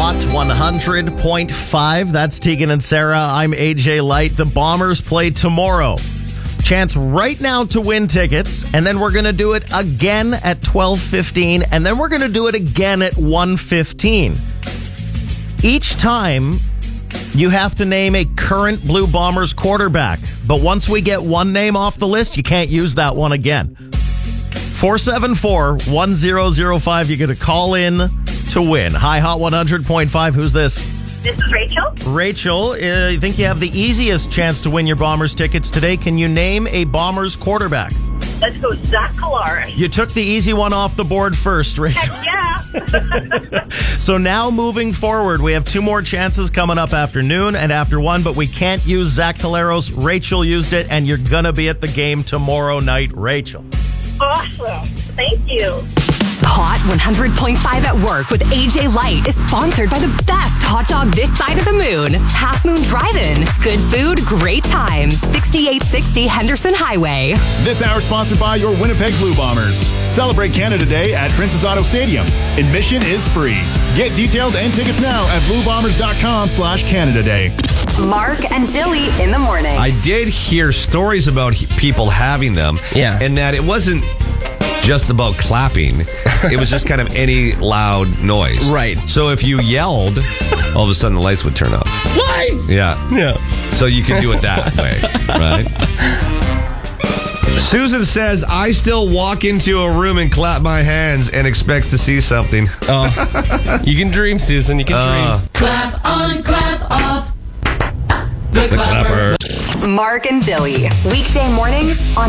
Hot 100.5. That's Tegan and Sarah. I'm AJ Light. The Bombers play tomorrow. Chance right now to win tickets, and then we're going to do it again at 12:15, and then we're going to do it again at 1:15. Each time, you have to name a current Blue Bombers quarterback. But once we get one name off the list, you can't use that one again. 474-1005. You get a call in to win. Hi, Hot 100.5. Who's this? This is Rachel. Rachel, I think you have the easiest chance to win your Bombers tickets today. Can you name a Bombers quarterback? Let's go Zach Collaros. You took the easy one off the board first, Rachel. Heck yeah. So now moving forward, we have two more chances coming up after noon and after 1, but we can't use Zach Collaros. Rachel used it, and you're going to be at the game tomorrow night, Rachel. Awesome. Thank you. Hot 100.5 at Work with AJ Light is sponsored by the best hot dog this side of the moon. Half Moon Drive-In. Good food, great times. 6860 Henderson Highway. This hour sponsored by your Winnipeg Blue Bombers. Celebrate Canada Day at Princess Auto Stadium. Admission is free. Get details and tickets now at bluebombers.com/Canada Day. Mark and Dilly in the morning. I did hear stories about people having them. Yeah. And that it wasn't just about clapping. It was just kind of any loud noise. Right. So if you yelled, all of a sudden the lights would turn off. Lights! Yeah. So you can do it that way, right? Susan says, I still walk into a room and clap my hands and expect to see something. Oh, you can dream, Susan. You can dream. Clap on, clap off. The Clapper. Mark and Dilly. Weekday mornings on